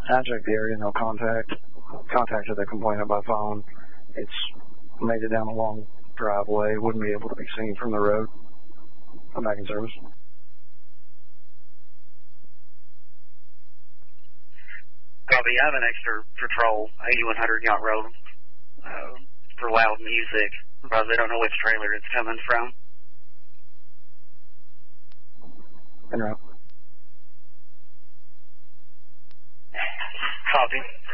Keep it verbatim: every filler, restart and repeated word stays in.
I checked the area, no contact. Contacted the complainant by phone. It's made it down a long driveway. Wouldn't be able to be seen from the road. I'm back in service. Copy. I have an extra patrol, eighty-one hundred Yacht Road, uh, for loud music, because they don't know which trailer it's coming from. En route. Copy.